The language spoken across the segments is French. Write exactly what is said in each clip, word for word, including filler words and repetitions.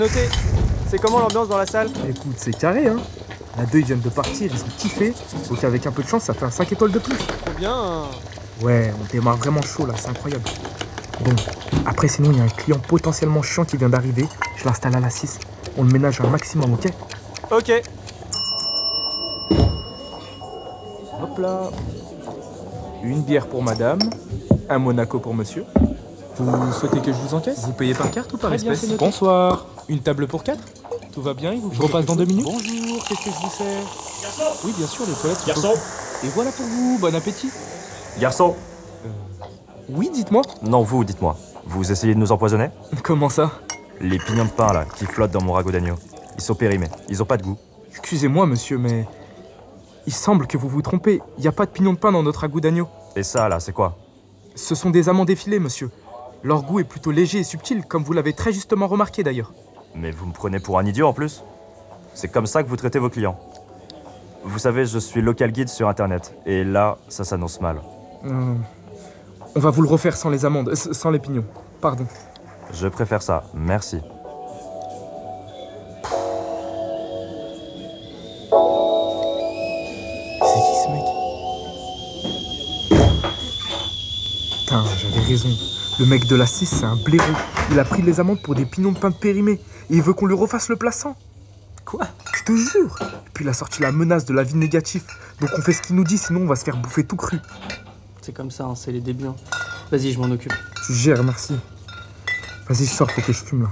Notez, c'est comment l'ambiance dans la salle? Écoute, c'est carré, hein. La deux, ils viennent de partir, ils ont kiffé. Donc avec un peu de chance, ça fait un cinq étoiles de plus. Trop bien. Ouais, on démarre vraiment chaud là, c'est incroyable. Bon, après sinon, il y a un client potentiellement chiant qui vient d'arriver. Je l'installe à la six. On le ménage un maximum, ok? Ok. Hop là. Une bière pour madame, un Monaco pour monsieur. Vous souhaitez que je vous encaisse? Vous payez par carte ou par Très bien, espèce? c'est noté. Bonsoir. Une table pour quatre? Tout va bien, il vous Je repasse dans deux minutes. Bonjour, qu'est-ce que je vous sers? Garçon! Oui, bien sûr, les toilettes sont Garçon! au- Et voilà pour vous, bon appétit. Garçon! Oui, dites-moi. Non, vous, dites-moi. Vous essayez de nous empoisonner? Comment ça? Les pignons de pain, là, qui flottent dans mon ragoût d'agneau. Ils sont périmés. Ils ont pas de goût. Excusez-moi, monsieur, mais... Il semble que vous vous trompez. Il n'y a pas de pignon de pain dans notre ragoût d'agneau. Et ça, là, c'est quoi? Ce sont des amandes effilées, monsieur. Leur goût est plutôt léger et subtil, comme vous l'avez très justement remarqué d'ailleurs. Mais vous me prenez pour un idiot, en plus? C'est comme ça que vous traitez vos clients. Vous savez, je suis local guide sur Internet. Et là, ça s'annonce mal. Euh, On va vous le refaire sans les amandes, euh, sans les pignons. Pardon. Je préfère ça. Merci. C'est qui ce mec? Putain, j'avais raison. Le mec de la six, c'est un blaireau. Il a pris les amandes pour des pignons de pain périmés. Et il veut qu'on lui refasse le plaçant. Quoi? Je te jure. Et puis il a sorti la menace de l'avis négatif. Donc on fait ce qu'il nous dit, sinon on va se faire bouffer tout cru. C'est comme ça, hein, c'est les débuts. hein. Vas-y, je m'en occupe. Tu gères, merci. Vas-y, je sors, faut que je fume là.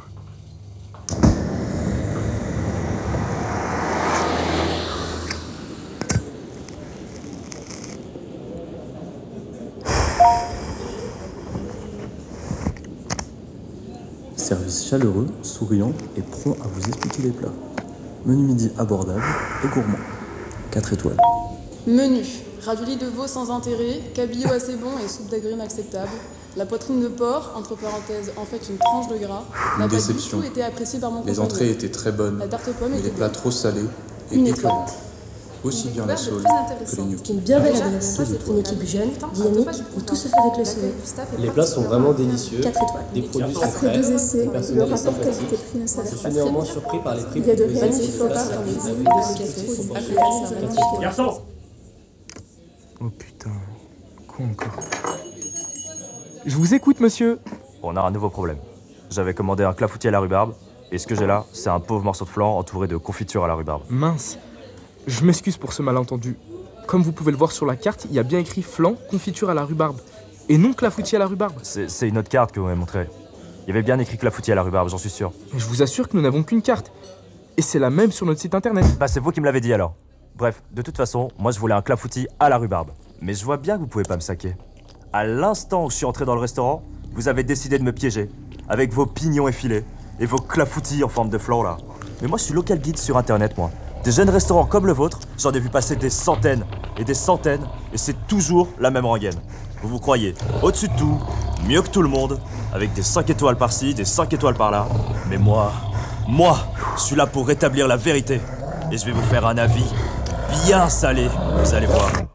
Service chaleureux, souriant et prompt à vous expliquer les plats. Menu midi abordable et gourmand. quatre étoiles. Menu. Raviolis de veau sans intérêt, cabillaud assez bon et soupe d'agrumes acceptable. La poitrine de porc, entre parenthèses, en fait une tranche de gras, Une n'a pas du déception. tout été appréciée par mon Les compagnon. entrées étaient très bonnes, La tarte pomme mais était les plats bonne. trop salés et Une écœurants. étoile. Aussi Une bien la découverte sole très que les intéressante. gnocchis. Une bien belle Déjà, adresse. ça, c'est Une équipe jeune, Attends, dynamique, attends, où tout se fait attends. avec le sourire. Les plats sont vraiment délicieux, quatre étoiles. des produits sont Après frais, deux essais, des le personnels rapport sympathiques. qualité-prix ne Je s'avère suis pas néanmoins très surpris par les prix Il y a de proposés. réels Les efforts places dans sont les réservées îles, des des associations cafés, pour des les cafés, quartiers. Garçon! Oh putain. Quoi encore? Je vous écoute, monsieur. On a un nouveau problème. J'avais commandé un clafoutis à la rhubarbe, et ce que j'ai là, c'est un pauvre morceau de flan entouré de confiture à la rhubarbe. Mince. Je m'excuse pour ce malentendu. Comme vous pouvez le voir sur la carte, il y a bien écrit flan, confiture à la rhubarbe. Et non clafoutis à la rhubarbe. C'est c'est une autre carte que vous m'avez montrée. Il y avait bien écrit clafoutis à la rhubarbe, j'en suis sûr. Et je vous assure que nous n'avons qu'une carte. Et c'est la même sur notre site internet. Bah c'est vous qui me l'avez dit alors. Bref, de toute façon, moi je voulais un clafoutis à la rhubarbe. Mais je vois bien que vous pouvez pas me saquer. À l'instant où je suis entré dans le restaurant, vous avez décidé de me piéger. Avec vos pignons effilés et vos clafoutis en forme de flan là. Mais moi je suis local guide sur internet moi. Des jeunes restaurants comme le vôtre, j'en ai vu passer des centaines et des centaines et c'est toujours la même rengaine. Vous vous croyez au-dessus de tout, mieux que tout le monde, avec des cinq étoiles par-ci, des cinq étoiles par-là. Mais moi, moi, je suis là pour rétablir la vérité. Et je vais vous faire un avis bien salé, vous allez voir.